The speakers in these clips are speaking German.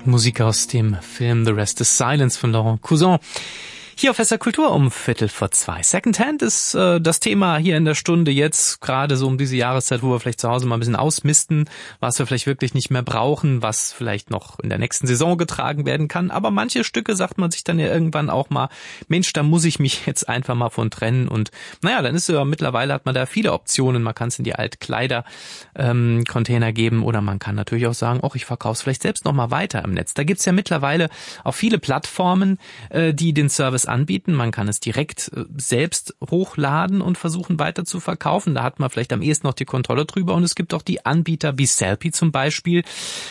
Musik aus dem Film The Rest is Silence von Laurent Cousin. Hier auf SR Kultur um 1:15. Secondhand ist das Thema hier in der Stunde jetzt, gerade so um diese Jahreszeit, wo wir vielleicht zu Hause mal ein bisschen ausmisten, was wir vielleicht wirklich nicht mehr brauchen, was vielleicht noch in der nächsten Saison getragen werden kann. Aber manche Stücke sagt man sich dann ja irgendwann auch mal, Mensch, da muss ich mich jetzt einfach mal von trennen. Und naja, dann ist ja mittlerweile hat man da viele Optionen. Man kann es in die Altkleider-Container geben oder man kann natürlich auch sagen, ich verkaufe es vielleicht selbst noch mal weiter im Netz. Da gibt's ja mittlerweile auch viele Plattformen, die den Service anbieten. Man kann es direkt selbst hochladen und versuchen weiter zu verkaufen. Da hat man vielleicht am ehesten noch die Kontrolle drüber. Und es gibt auch die Anbieter wie Sellpy zum Beispiel,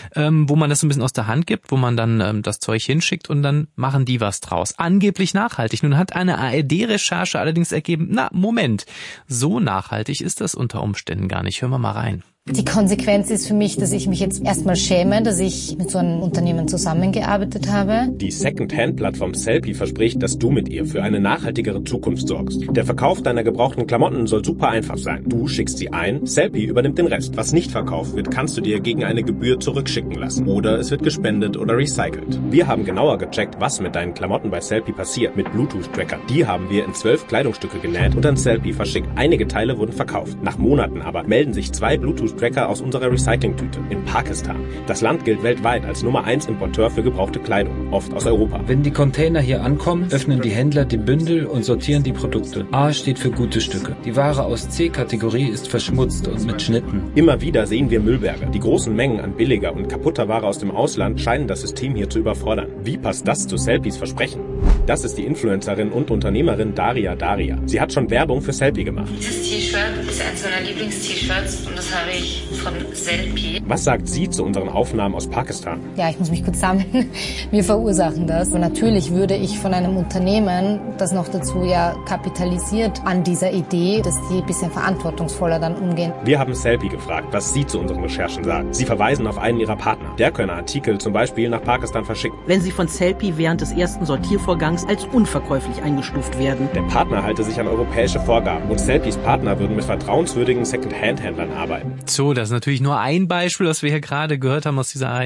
wo man das ein bisschen aus der Hand gibt, wo man dann das Zeug hinschickt und dann machen die was draus. Angeblich nachhaltig. Nun hat eine ARD-Recherche allerdings ergeben, Moment, so nachhaltig ist das unter Umständen gar nicht. Hören wir mal rein. Die Konsequenz ist für mich, dass ich mich jetzt erstmal schäme, dass ich mit so einem Unternehmen zusammengearbeitet habe. Die Second-Hand-Plattform Sellpy verspricht, dass du mit ihr für eine nachhaltigere Zukunft sorgst. Der Verkauf deiner gebrauchten Klamotten soll super einfach sein. Du schickst sie ein, Sellpy übernimmt den Rest. Was nicht verkauft wird, kannst du dir gegen eine Gebühr zurückschicken lassen. Oder es wird gespendet oder recycelt. Wir haben genauer gecheckt, was mit deinen Klamotten bei Sellpy passiert, mit Bluetooth-Trackern. Die haben wir in 12 Kleidungsstücke genäht und an Sellpy verschickt. Einige Teile wurden verkauft. Nach Monaten aber melden sich 2 Bluetooth-Tracker aus unserer Recyclingtüte in Pakistan. Das Land gilt weltweit als Nummer 1 Importeur für gebrauchte Kleidung, oft aus Europa. Wenn die Container hier ankommen, öffnen die Händler die Bündel und sortieren die Produkte. A steht für gute Stücke. Die Ware aus C-Kategorie ist verschmutzt und mit Schnitten. Immer wieder sehen wir Müllberge. Die großen Mengen an billiger und kaputter Ware aus dem Ausland scheinen das System hier zu überfordern. Wie passt das zu Sellpys Versprechen? Das ist die Influencerin und Unternehmerin Daria. Sie hat schon Werbung für Sellpy gemacht. Dieses T-Shirt ist eines meiner Lieblings-T-Shirts und das habe ich von Sellpy. Was sagt sie zu unseren Aufnahmen aus Pakistan? Ja, ich muss mich kurz sammeln. Wir verursachen das. Und natürlich würde ich von einem Unternehmen, das noch dazu ja kapitalisiert an dieser Idee, dass die ein bisschen verantwortungsvoller dann umgehen. Wir haben Sellpy gefragt, was sie zu unseren Recherchen sagt. Sie verweisen auf einen ihrer Partner. Der könne Artikel zum Beispiel nach Pakistan verschicken. Wenn sie von Sellpy während des ersten Sortiervorgangs als unverkäuflich eingestuft werden. Der Partner halte sich an europäische Vorgaben und Sellpys Partner würden mit vertrauenswürdigen Second-Hand-Händlern arbeiten. So, das ist natürlich nur ein Beispiel, was wir hier gerade gehört haben aus dieser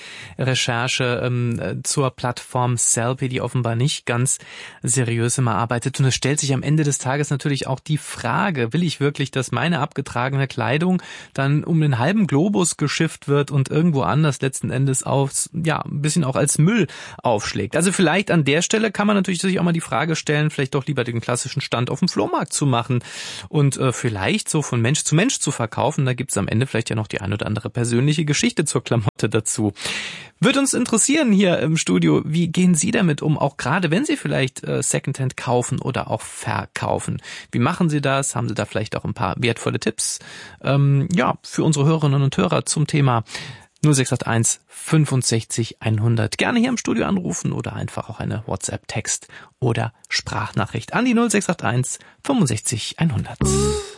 ARD-Recherche zur Plattform Sellpy, die offenbar nicht ganz seriös immer arbeitet. Und es stellt sich am Ende des Tages natürlich auch die Frage, will ich wirklich, dass meine abgetragene Kleidung dann um den halben Globus geschifft wird und irgendwo anders letzten Endes ein bisschen auch als Müll aufschlägt. Also vielleicht an der Stelle kann man natürlich sich auch mal die Frage stellen, vielleicht doch lieber den klassischen Stand auf dem Flohmarkt zu machen und vielleicht so von Mensch zu Mensch zu verkaufen. Da gibt's am Ende vielleicht ja noch die ein oder andere persönliche Geschichte zur Klamotte dazu. Wird uns interessieren hier im Studio, wie gehen Sie damit um, auch gerade wenn Sie vielleicht Secondhand kaufen oder auch verkaufen. Wie machen Sie das? Haben Sie da vielleicht auch ein paar wertvolle Tipps für unsere Hörerinnen und Hörer zum Thema 0681 65 100. Gerne hier im Studio anrufen oder einfach auch eine WhatsApp-Text oder Sprachnachricht an die 0681 65 100.